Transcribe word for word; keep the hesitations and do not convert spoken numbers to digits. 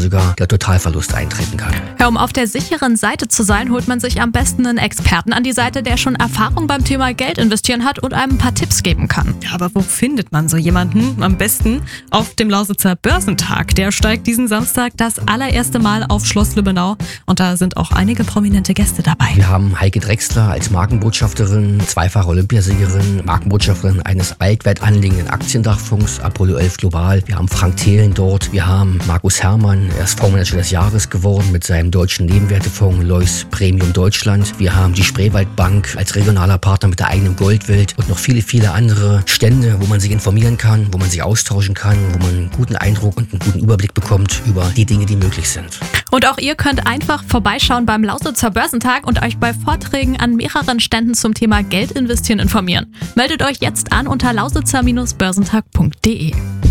sogar der Totalverlust eintreten kann. Ja, um auf der sicheren Seite zu sein, holt man sich am besten einen Experten an die Seite, der schon Erfahrung beim Thema Geld investieren hat und einem ein paar Tipps geben kann. Ja, aber wo findet man so jemanden? Am besten auf dem Lausitzer Börsentag. Der steigt diesen Samstag das allererste Mal auf Schloss Lübbenau und da sind auch einige prominente Gäste dabei. Wir haben Heike Drechsler als Markenbotschafterin, zweifache Olympiasiegerin, Markenbotschafterin eines altweit anliegenden Aktiendachfonds, Apollo elf Global. Wir haben Frank Thelen dort. Wir haben Markus Herrmann, er ist Fondsmanager des Jahres geworden mit seinem deutschen Nebenwertefonds Lois Premium Deutschland. Wir haben die Spreewald Bank als regionaler Partner mit der eigenen Goldwelt und noch viele, viele andere Stände, wo man sich informieren kann, wo man sich austauschen kann, wo man einen guten Eindruck und einen guten Überblick bekommt über die Dinge, die möglich sind. Und auch ihr könnt einfach vorbeischauen beim Lausitzer Börsentag und euch bei Vorträgen an mehreren Ständen zum Thema Geld investieren informieren. Meldet euch jetzt an unter lausitzer Bindestrich börsentag punkt de.